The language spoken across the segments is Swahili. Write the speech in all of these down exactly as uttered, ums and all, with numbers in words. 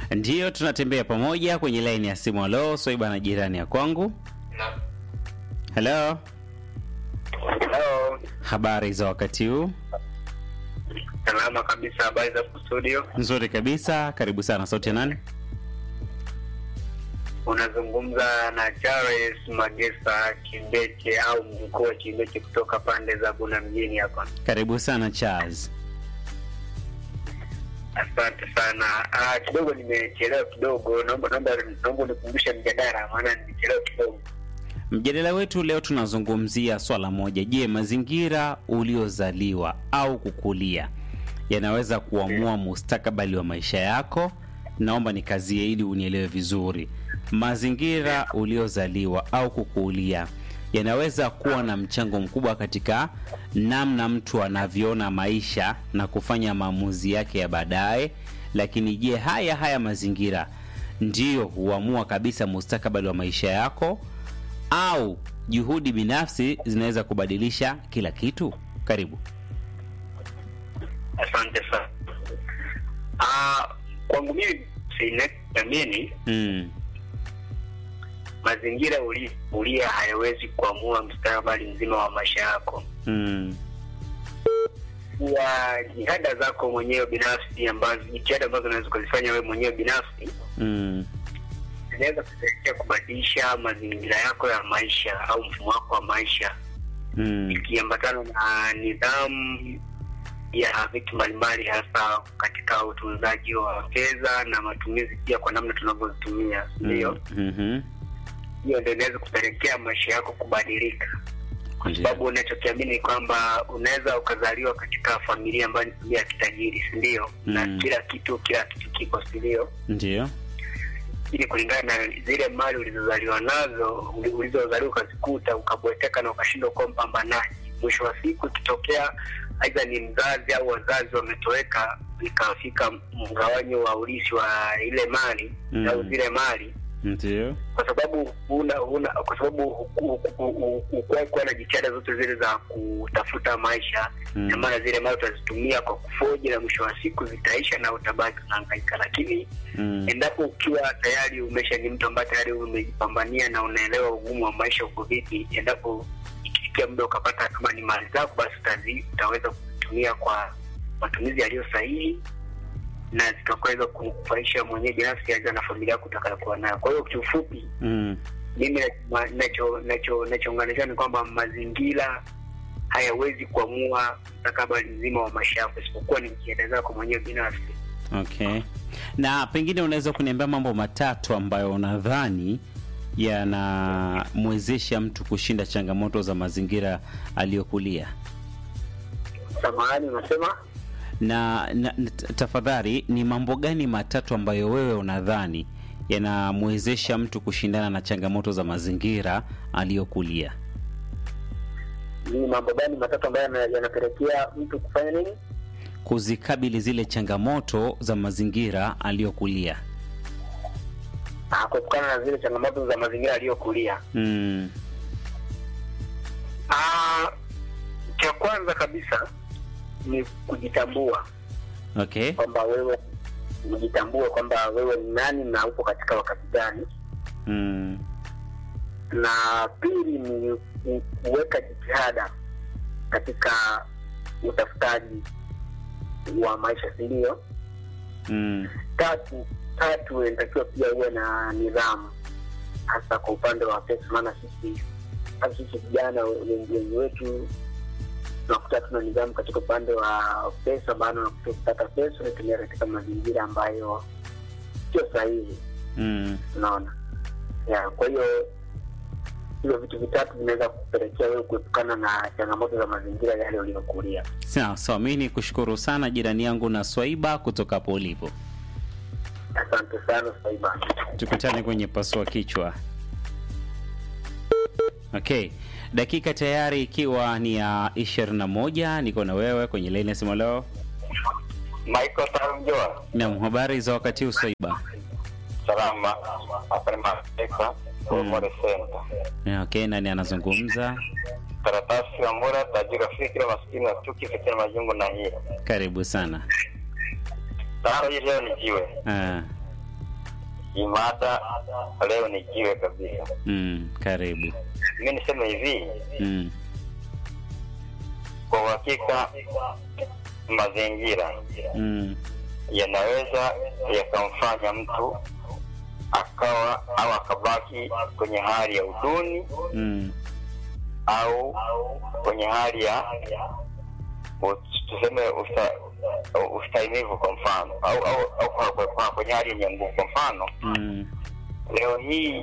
Ndiyo, tunatembea pamoja kwenye line ya simu. Hello, Swaiba na jirani ya kwangu. Hello. Hello. Habari za wakati huu? Salama kabisa, habari za studio? Nzuri kabisa, karibu sana. Sauti ya nani? Unazungumza na Charles Magesa Kimbeke au mkuu wa Kimbeke kutoka pande za Buna mjini hapa. Karibu sana Charles. Asante sana. Ah, kidogo nimechelewa kidogo. Naomba naomba naomba nikumbushe mjadala maana nimechelewa kidogo. Mjadala wetu leo tunazungumzia swala moja. Je, mazingira uliozaliwa au kukulia yanaweza kuamua mustakabali wa maisha yako? Naomba nikazie ili unielewe vizuri. Mazingira uliozaliwa au kukulia yanaweza kuwa na mchango mkubwa katika namna mtu anavyoona maisha na kufanya maamuzi yake ya baadaye. Lakini je, haya haya mazingira ndiyo huamua kabisa mustakabali wa maisha yako, au juhudi binafsi zinaweza kubadilisha kila kitu? Karibu. Asante sana. Ah, kwangu mimi sinaamini mm. mazingira ulia hayawezi kuamua mustakabali mzima wa maisha yako. Mm. Ya jihada zako mwenyewe binafsi ambazo jihada ambazo unaweza kuzifanya wewe mwenyewe binafsi Mm. inaweza kusaidia kubadilisha mazingira yako ya maisha au mfumo wako wa maisha. Mm. Ikiambatana na nidhamu ya vitu mbalimbali, hasa katika utunzaji wa fedha na matumizi pia kwa namna tunavyozitumia. Ndio. Mhm. Hiyo ndio inaweza kupelekea maisha yako kubadilika. Kwa sababu unachokiamini kwamba unaweza ukazaliwa katika familia ambayo ni familia ya kitajiri, si ndio? Mm. Na kila kitu kila kitu kiko, si ndio? Ndio. Ili kulingana na zile mali ulizozaliwa nazo, ulizozaliwa ukazikuta, ukabweteka na ukashindwa kuwa mpambanaji. Mwisho wa siku ikitokea aidha ni mzazi au wazazi wametoweka, ikafika mgawanyo wa urithi wa ile mali mm. au zile mali, ndio, kwa sababu una una kwa sababu ukuwa na jitihada zote zile za kutafuta maisha mm. na maana zile mali utazitumia kwa kufoji na mwisho wa siku zitaisha na utabaki unahangaika. Lakini mm. endapo ukiwa tayari umesha ni mtu ambaye tayari umejipambania na unaelewa ugumu wa maisha uko vipi, endapo ikifikia muda ukapata kama ni mali zako, basi utazi utaweza kutumia kwa matumizi yaliyo sahihi na zitaweza kukufanisha mwenyewe binafsi aidha na familia yako utakayokuwa nayo. Kwa hiyo kiufupi mm. mimi nacho nacho nachounganisha ni kwamba mazingira hayawezi kuamua mustakabali mzima wa maisha yako, isipokuwa ni jitihada zako mwenyewe binafsi. Okay. Na pengine unaweza kuniambia mambo matatu ambayo unadhani yanamwezesha mtu kushinda changamoto za mazingira aliyokulia? Samahani, unasema? Na, na tafadhali, ni mambo gani matatu ambayo wewe unadhani yanamwezesha mtu kushindana na changamoto za mazingira aliyokulia? Ni mambo gani matatu ambayo yanapelekea mtu kufanya nini? Kuzikabili zile changamoto za mazingira aliyokulia. Ah, kutokana na zile changamoto za mazingira aliyokulia. Mm. Ah, cha kwanza kabisa ni kujitambua. Okay. Kwamba wewe kujitambua kwamba wewe ni nani na upo katika wakati gani. Mm. Na pili ni kuweka jitihada katika utafutaji wa maisha, ndio. Mm. Tatu tatu inatakiwa pia uwe na nidhamu, hasa kwa upande wa pesa, maana sisi hasa sisi vijana wengi wetu tunakuta tuna nidhamu katika upande wa pesa, bado na kupata pesa tunatumia katika mazingira ambayo sio sahihi. Mm. Unaona? Ya, kwa hiyo hiyo vitu vitatu vinaweza kupelekea wewe kuepukana na changamoto za mazingira yale uliyokulia. Sawa, sawa, mimi nikushukuru sana jirani yangu na Swaiba kutoka hapo ulipo. Asante sana Swaiba. Tukutane kwenye pasua kichwa. Okay. Dakika tayari ikiwa ni ya ishirini na moja, niko na wewe kwenye line ya simu leo. Michael Sarunjoa. Naam, habari za wakati huu Swaiba? Salama. Hapa ni Mapeka, Omore Center. Yeah, okay, nani anazungumza? Karatasi ya Mura, tajira fikira maskini na tuki fikira majungu na hiyo. Karibu sana. Taro hii leo ni jiwe. Ah. Imada leo ni jiwe kabisa. Mm, karibu. Mimi niseme hivi, Mm. kwa hakika mazingira Mm. yanaweza yakamfanya mtu akawa au akabaki kwenye hali ya uduni Mm. au kwenye hali ya tuseme usta, ustahimilivu kwa mfano au au, au kwa, kwa, kwa, kwenye hali yenye nguvu kwa mfano. Mm. Leo hii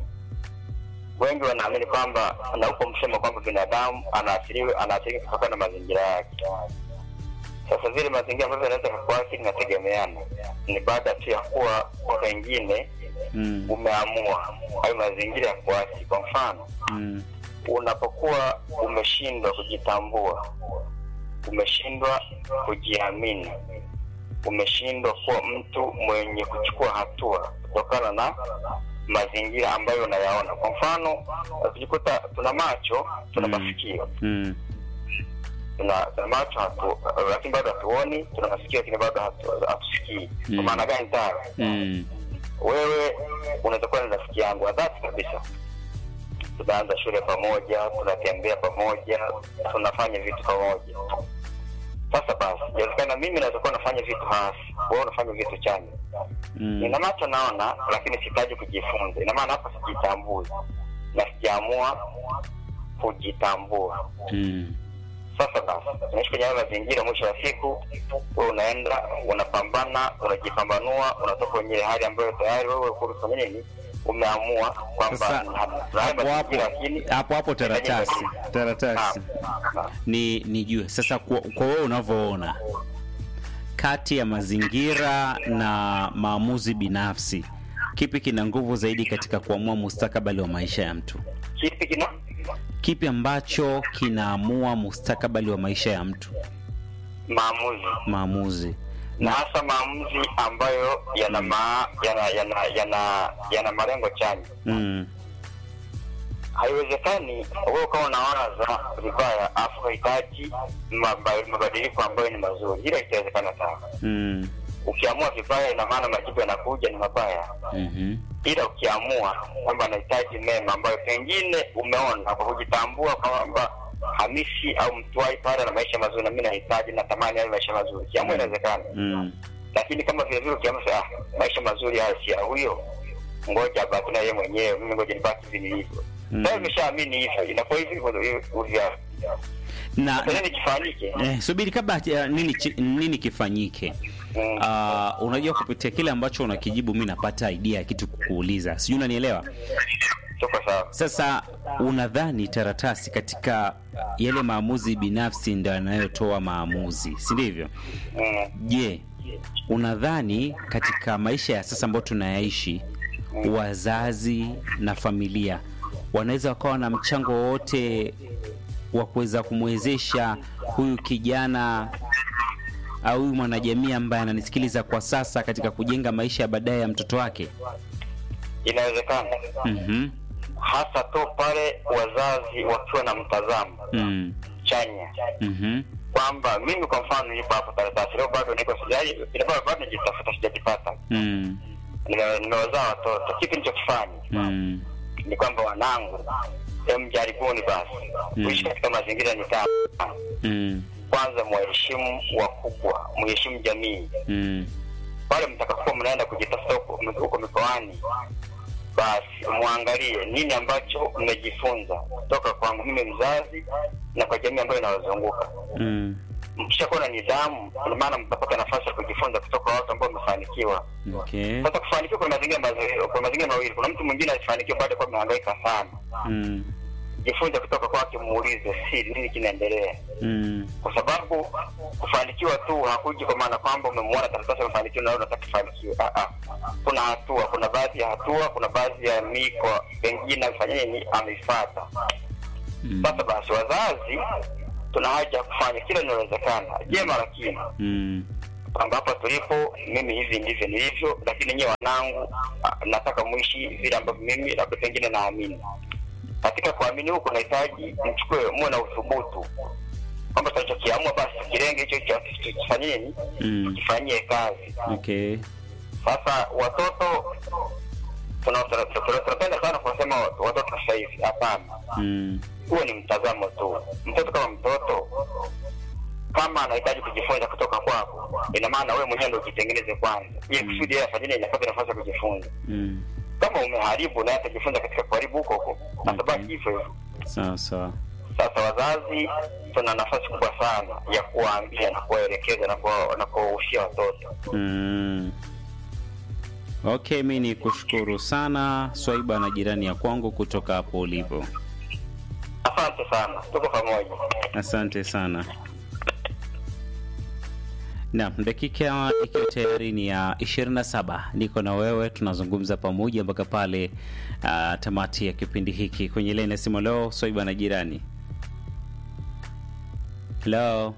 wengi wanaamini kwamba na huko msemo kwamba binadamu anaathiriwa anaathirika kutokana na mazingira yake. Sasa vile mazingira ambavyo yanaweza kuathiri inategemeana, ni baada tu ya kuwa pengine Mm. umeamua hayo mazingira ya kuathiri. Kwa mfano, Mm. unapokuwa umeshindwa kujitambua, umeshindwa kujiamini, umeshindwa kuwa mtu mwenye kuchukua hatua kutokana na mazingira ambayo unayaona. Kwa mfano, tukikuta tuna macho, tuna masikio. Mm. Tuna, tuna macho hatu, lakini bado hatuoni, tuna masikio lakini bado hatu, hatusikii. Mm. Kwa maana gani tayari? Mm. Wewe unaweza kuwa ni rafiki yangu dhati kabisa. Tunaanza shule pamoja, tunatembea pamoja, tunafanya vitu pamoja. Sasa basi, inawezekana mimi naweza kuwa nafanya vitu hasi, wewe unafanya vitu chanya. Mm. Nina macho naona, lakini sitaji kujifunza. Ina maana hapa sijitambui na sijaamua kujitambua. Mm. Sasa basi, unaishi kwenye mazingira, mwisho wa siku wewe unaenda unapambana, unajipambanua, unatoka kwenye hali ambayo tayari wewe kufanya nini umeamua kwamba Sasa hapo hapo hapo hapo taratasi taratasi ni nijue sasa, kwa, kwa wewe unavyoona kati ya mazingira na maamuzi binafsi, kipi kina nguvu zaidi katika kuamua mustakabali wa maisha ya mtu? Kipi kina Kipi ambacho kinaamua mustakabali wa maisha ya mtu? Maamuzi. Maamuzi. Na hasa maamuzi ambayo yana ma, yana yana yana yana malengo chanya. Mm. Haiwezekani wewe kama unawaza vibaya afu unahitaji mabadiliko ambayo ni mazuri. Ile itawezekana sana. Mm. Ukiamua vibaya, ina maana majibu yanakuja ni mabaya. Mhm. Ila ukiamua kwamba nahitaji mema ambayo pengine umeona kwa kujitambua kwamba Hamisi au Mtwai pale na maisha mazuri na mimi nahitaji na tamani ya maisha mazuri, kiamua inawezekana. Mm. Lakini kama vile vile ukiamua ah, maisha mazuri haya si ya huyo, ngoja baki na yeye mwenyewe, mimi ngoja nibaki hivi nilivyo. Mm. Sasa nimeshaamini hivyo, inakuwa hivi hivyo. Na nini kifanyike? Eh, subiri kabla uh, nini chi, nini kifanyike? Mm. Uh, unajua kupitia kile ambacho unakijibu mimi napata idea ya kitu kukuuliza. Sijui unanielewa? Tuko sawa. Sasa unadhani taratasi katika yale maamuzi binafsi ndio yanayotoa maamuzi, si ndivyo? Mm. Je, unadhani katika maisha ya sasa ambayo tunayaishi, wazazi na familia wanaweza wakawa na mchango wote wa kuweza kumwezesha huyu kijana au huyu mwanajamii ambaye ananisikiliza kwa sasa katika kujenga maisha ya baadaye ya mtoto wake? Inawezekana. Mhm. Hasa tu pale wazazi wakiwa na mtazamo Mm. chanya. Mhm. Kwamba mimi kwa mfano nipo hapo taratasi leo bado niko sijai, bado bado najitafuta sijajipata. Mm. Nimewazaa watoto. Kipi nilichokifanya? Mm. Ni kwamba wanangu, hem, jaribuni basi kuishi Mm. katika mazingira nitamu. Mm. Kwanza muheshimu wakubwa, muheshimu jamii. Mm. Pale mtakapokuwa mnaenda kujitafuta huko huko mikoani, basi muangalie nini ambacho mmejifunza kutoka kwangu mimi mzazi na kwa jamii ambayo inawazunguka. Mm. Mkishakuwa na nidhamu, ina maana mtapata nafasi ya kujifunza kutoka kwa watu ambao wamefanikiwa. Okay. Sasa kufanikiwa kwa mazingira mazuri, kwa mazingira mawili. Kuna mtu mwingine alifanikiwa baada ya kuwa amehangaika sana. Mm. Jifunze kutoka kwake, muulize si nini kinaendelea. Mm. Kwa sababu kufanikiwa tu hakuji kwa maana kwamba umemwona karatasi amefanikiwa na wewe unataka kufanikiwa. Ah ah. Kuna hatua, kuna baadhi ya hatua, kuna baadhi ya miko pengine afanye nini ameifuata. Mm. Sasa basi wazazi tuna haja kufanya kila linalowezekana. Jema lakini Mm. kwamba hapa tulipo mimi hivi ndivyo nilivyo, lakini nyewe wanangu nataka muishi vile ambavyo mimi labda pengine naamini. Katika kuamini huko nahitaji mchukue muwe na uthubutu kwamba tunachokiamua basi kirenge hicho hicho tufanye nini? Mm. Kifanyie kazi. Okay. Sasa watoto kuna tunapenda sana kusema watoto sasa hivi. Hapana. Mm. Huo ni mtazamo tu. Mtoto kama mtoto kama anahitaji kujifunza kutoka kwako, ina maana wewe mwenyewe ndio ujitengeneze kwanza. Yeye mm. kusudi yeye afanye inapata nafasi ya kujifunza. Mm. Kama umeharibu na atajifunza katika kuharibu huko huko. Na sababu hivyo. Sawa sawa. Sasa wazazi tuna nafasi kubwa sana ya kuwaambia na kuwaelekeza na kuwa, na kuwahusia watoto. Mm. Okay, mimi ni kushukuru sana Swaiba na jirani ya kwangu kutoka hapo ulipo. Asante sana. Tuko pamoja. Asante sana. Na dakika ikiwa tayari ni ya ishirini na saba, niko na wewe tunazungumza pamoja mpaka pale uh, tamati ya kipindi hiki. Kwenye line ya simu leo Swaiba na jirani. Hello.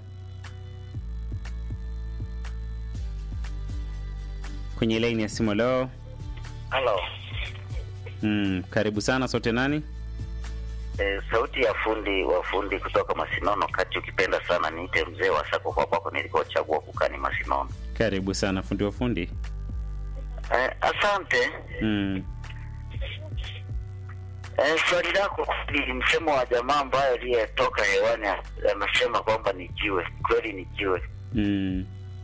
Kwenye line ya simu leo. Hello. Mm, karibu sana, sote nani? E, sauti ya fundi wa fundi kutoka Masinono, kati ukipenda sana niite mzee wa sako kwa kwako nilikochagua kukani Masinono. Karibu sana fundi wa fundi. E, asante. Mm. E, swali lako ni msemo wa jamaa ambaye aliyetoka hewani anasema kwamba ni jiwe. Kweli ni jiwe. Mm.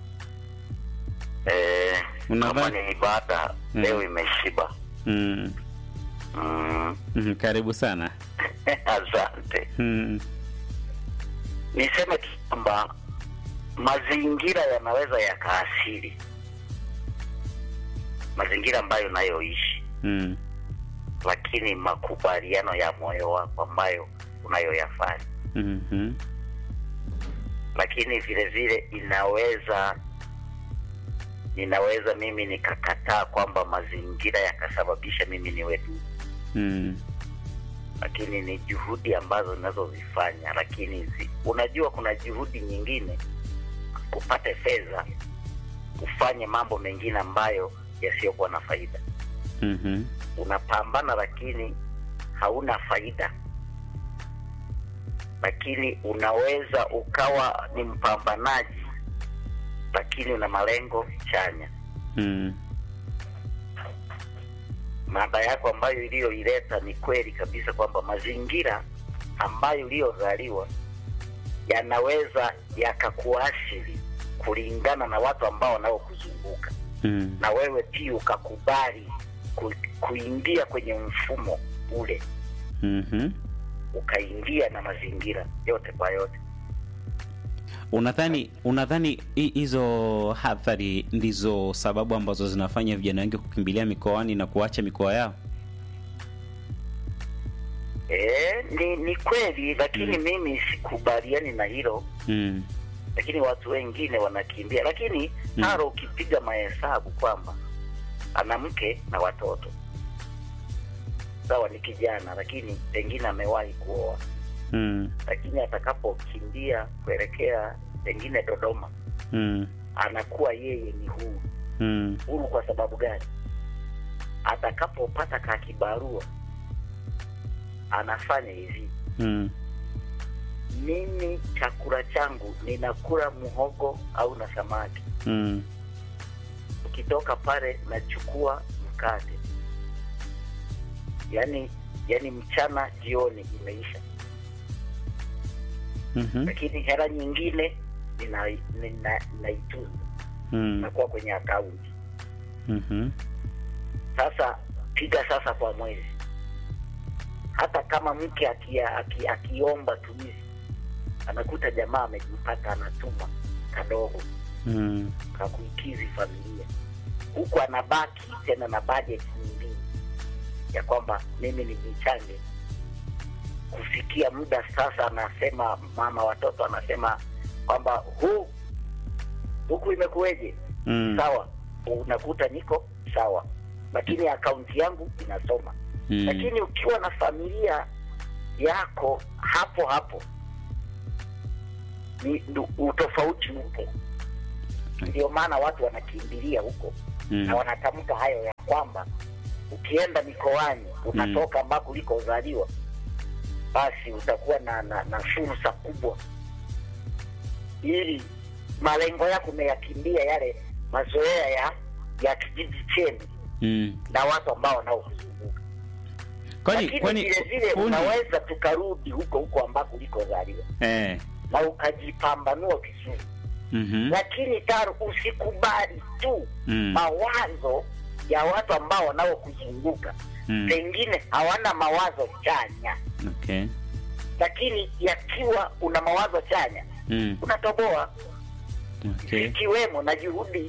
Eh, Unadhani? kama ni ibada mm. leo imeshiba. Mm. Mm. Mm, karibu sana. Asante. Mm. Niseme kwamba mazingira yanaweza yakaasili mazingira ambayo unayoishi. Mm. Lakini makubaliano ya moyo wako ambayo unayoyafanya. Mhm. Lakini vile vile inaweza ninaweza mimi nikakataa kwamba mazingira yakasababisha mimi niwe tu. Mm. Lakini ni juhudi ambazo ninazozifanya. Lakini zi, unajua kuna juhudi nyingine kupata fedha, kufanya mambo mengine ambayo yasiyokuwa na faida. Mhm. Unapambana lakini hauna faida. Lakini unaweza ukawa ni mpambanaji lakini una malengo chanya. Mm. Mada yako ambayo iliyoileta ni kweli kabisa kwamba mazingira ambayo uliyozaliwa yanaweza yakakuathiri kulingana na watu ambao wanaokuzunguka. Mm. Na wewe pia ukakubali ku, kuingia kwenye mfumo ule. Mhm. Ukaingia na mazingira yote kwa yote. Unadhani unadhani hizo hadhari ndizo sababu ambazo zinafanya vijana wengi kukimbilia mikoani na kuacha mikoa yao? Eh, ni ni kweli lakini mm. mimi sikubaliani na hilo. Mm. Lakini watu wengine wanakimbia. Lakini mm. haro ukipiga mahesabu kwamba ana mke na watoto. Sawa, ni kijana lakini pengine amewahi kuoa. Mm. Lakini atakapokimbia kuelekea pengine Dodoma, mm. anakuwa yeye ni huru. Mm. Huru kwa sababu gani? Atakapopata kakibarua anafanya hivi. Mm. Mimi chakula changu ninakula muhogo au na samaki. Mm. Ukitoka pale nachukua mkate. Yaani yaani mchana jioni imeisha. Mhm. Lakini hela nyingine nina nina naitunza. Mm. Nakuwa kwenye account. Mhm. Sasa piga sasa kwa mwezi. Hata kama mke akia, akia, akiomba tumizi, anakuta jamaa amejipata anatuma kadogo. Mm. Kakuikizi familia. Huku anabaki tena na budget nyingine ya kwamba mimi nijichange. Kufikia muda sasa anasema mama watoto anasema kwamba huu huku imekueje? Mm. Sawa, unakuta niko sawa, lakini akaunti yangu inasoma. Mm. Lakini ukiwa na familia yako hapo hapo ni utofauti upo. Ndio maana watu wanakimbilia huko. Mm. Na wanatamka hayo ya kwamba ukienda mikoani utatoka ambako ulikozaliwa, basi utakuwa na na, na fursa kubwa. Ili malengo yako umeyakimbia yale mazoea ya ya kijiji chenu Mm. na watu ambao wanaokuzunguka. Kwani Lakini kwani vile vile fundi- unaweza tukarudi huko huko ambako ulikozaliwa eh. na ukajipambanua vizuri. Mhm. Lakini Taro, usikubali tu Mm. mawazo ya watu ambao wanaokuzunguka Mm. pengine hawana mawazo chanya, Okay. lakini yakiwa una mawazo chanya Mm. unatoboa, Okay. ikiwemo na juhudi.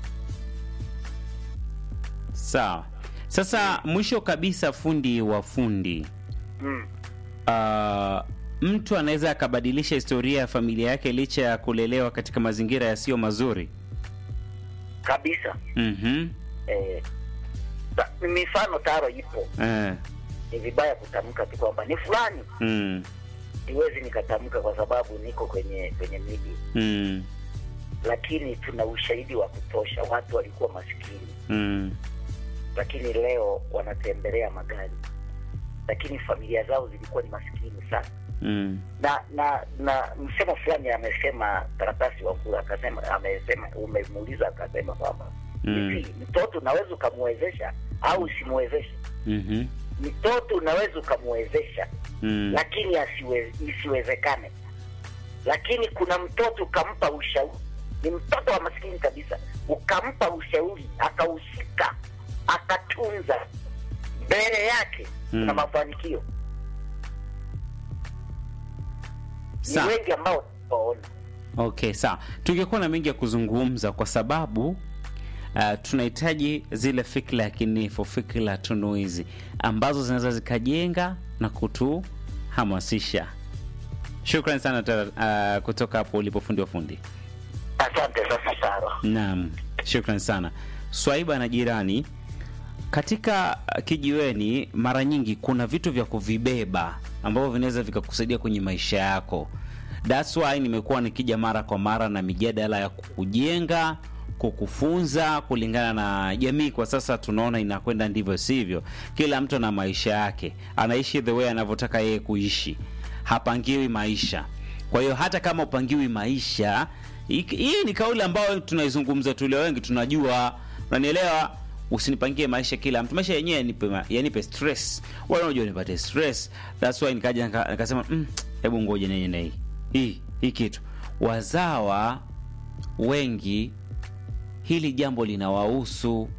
Sawa. Sasa mwisho kabisa, fundi wa fundi, mm. uh, mtu anaweza akabadilisha historia ya familia yake licha ya kulelewa katika mazingira yasiyo mazuri? kabisa. Mhm. Eh, ta- mifano Taro ipo. Eh. Ni vibaya kutamka tu kwamba ni fulani, Mm. siwezi nikatamka kwa sababu niko kwenye kwenye media, Mm. lakini tuna ushahidi wa kutosha. Watu walikuwa masikini, Mm. lakini leo wanatembelea magari, lakini familia zao zilikuwa ni masikini sana. Mm. na na na msemo fulani amesema Karatasi Wafula, akasema, amesema, umemuuliza akasema kwamba Mm. hivi mtoto unaweza ukamwezesha au usimwezeshe? Mhm. Mtoto unaweza ukamwezesha, Mm. lakini asiwe, isiwezekane. Lakini kuna mtoto ukampa ushauri, ni mtoto wa maskini kabisa, ukampa ushauri akaushika akatunza, mbele yake Mm. na mafanikio. Ni Sawa. wengi ambao waona. Okay, sawa. Tungekuwa na mengi ya kuzungumza kwa sababu uh, tunahitaji zile fikra ya kinifu, fikra tunuizi ambazo zinaweza zikajenga na kutuhamasisha. Shukrani sana tara, uh, kutoka hapo ulipo fundi wa fundi. Asante sasa Sara. Naam, shukrani sana. Swaiba na jirani, katika kijiweni mara nyingi kuna vitu vya kuvibeba ambavyo vinaweza vikakusaidia kwenye maisha yako. That's why nimekuwa nikija mara kwa mara na mijadala ya kukujenga, kukufunza kulingana na jamii. Kwa sasa tunaona inakwenda ndivyo sivyo. Kila mtu ana maisha yake, anaishi the way anavyotaka yeye kuishi, hapangiwi maisha. Kwa hiyo hata kama upangiwi maisha, hii ni kauli ambayo tunaizungumza tu leo, wengi tunajua, unanielewa. Usinipangie maisha kila mtu, maisha yenyewe yanipe yanipe stress, wewe unajua nipate stress. That's why nikaja nikasema mm, hebu ngoje nini na hii hii hii kitu. Wazawa wengi hili jambo linawahusu,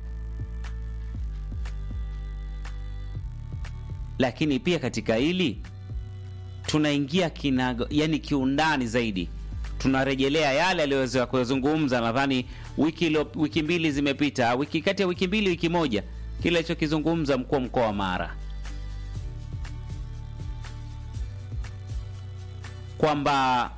lakini pia katika hili tunaingia kinago, yani kiundani zaidi, tunarejelea yale aliyoweza kuzungumza. Nadhani wiki ilo, wiki mbili zimepita, wiki kati ya wiki mbili wiki moja, kile alichokizungumza mkuu wa mkoa wa Mara kwamba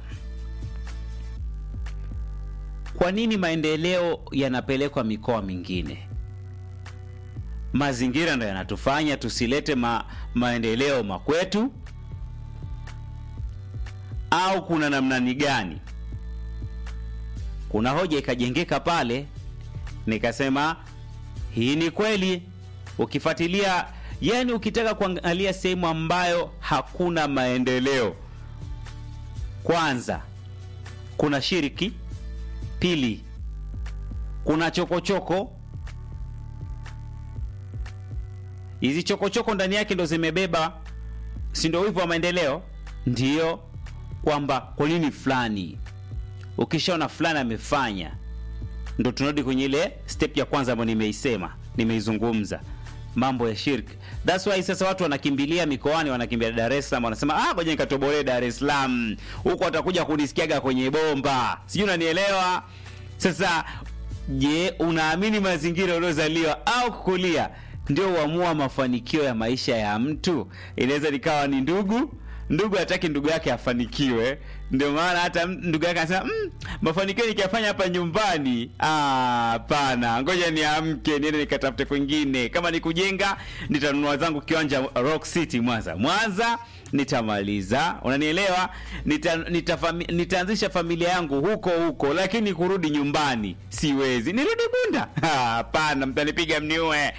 kwa nini maendeleo yanapelekwa mikoa mingine. Mazingira ndio yanatufanya tusilete ma, maendeleo makwetu, au kuna namna ni gani? Kuna hoja ikajengeka pale, nikasema hii ni kweli. Ukifuatilia, yani ukitaka kuangalia sehemu ambayo hakuna maendeleo, kwanza kuna shiriki, pili kuna chokochoko. Hizi chokochoko ndani yake ndo zimebeba, si ndio wivu wa maendeleo? Ndio kwamba kwa nini fulani, ukishaona fulani amefanya, ndo tunarudi kwenye ile step ya kwanza ambayo nimeisema, nimeizungumza, mambo ya shirki. That's why sasa watu wanakimbilia mikoani, wanakimbilia Dar es Salaam, wanasema ah, ngoja nikatobolee Dar es Salaam, huko atakuja kunisikiaga kwenye bomba, sijui unanielewa. Sasa je, unaamini mazingira uliozaliwa au kukulia ndio huamua mafanikio ya maisha ya mtu? Inaweza likawa ni ndugu ndugu hataki ndugu yake afanikiwe, ndio maana hata ndugu yake anasema mm, mafanikio nikiyafanya hapa nyumbani, ah hapana, ngoja niamke niende nikatafute kwingine. Kama ni kujenga, nitanunua zangu kiwanja Rock City Mwanza. Mwanza nitamaliza, unanielewa? Nita, nitafami, nitaanzisha familia yangu huko huko, lakini kurudi nyumbani siwezi. Nirudi Bunda? Hapana, mtanipiga mniue.